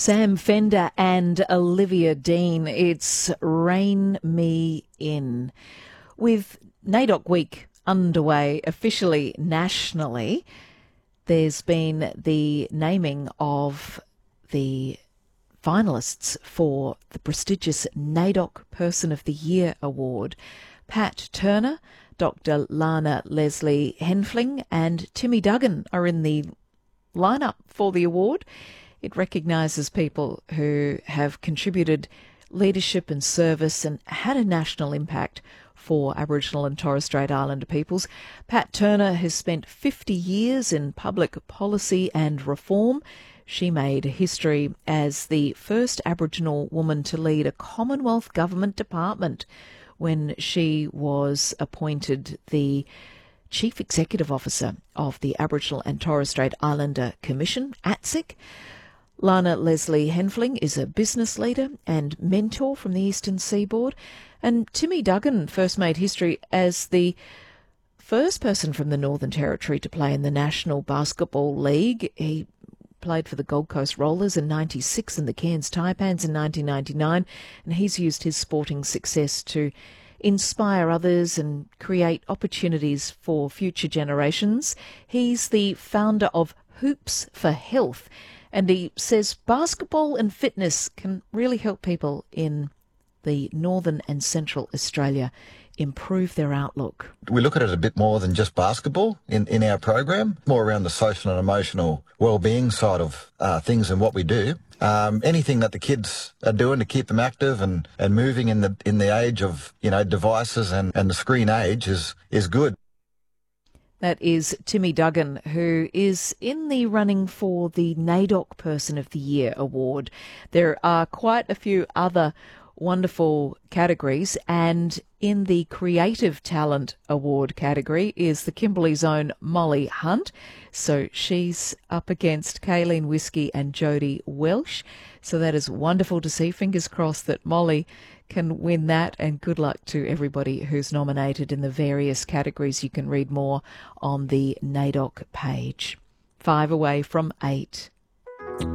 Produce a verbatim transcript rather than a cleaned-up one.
Sam Fender and Olivia Dean. It's Rein Me In. With NAIDOC Week underway officially nationally, there's been the naming of the finalists for the prestigious NAIDOC Person of the Year Award. Pat Turner, Doctor Lana Leslie Henfling and Timmy Duggan are in the lineup for the award. It recognises people who have contributed leadership and service and had a national impact for Aboriginal and Torres Strait Islander peoples. Pat Turner has spent fifty years in public policy and reform. She made history as the first Aboriginal woman to lead a Commonwealth government department when she was appointed the Chief Executive Officer of the Aboriginal and Torres Strait Islander Commission, A T S I C. Lana Leslie Henfling is a business leader and mentor from the Eastern Seaboard. And Timmy Duggan first made history as the first person from the Northern Territory to play in the National Basketball League. He played for the Gold Coast Rollers in ninety-six and the Cairns Taipans in nineteen ninety-nine, and he's used his sporting success to inspire others and create opportunities for future generations. He's the founder of Hoops for Health, and he says basketball and fitness can really help people in the Northern and Central Australia improve their outlook. We look at it a bit more than just basketball in, in our program, more around the social and emotional well-being side of uh, things and what we do. Um, anything that the kids are doing to keep them active and, and moving in the in the age of, you know, devices and, and the screen age is is good. That is Timmy Duggan, who is in the running for the NAIDOC Person of the Year Award. There are quite a few other wonderful categories, and in the Creative Talent Award category is the Kimberley's own Molly Hunt. So she's up against Kayleen Whiskey and Jodie Welsh. So that is wonderful to see. Fingers crossed that Molly can win that, and good luck to everybody who's nominated in the various categories. You can read more on the NAIDOC page. Five away from eight.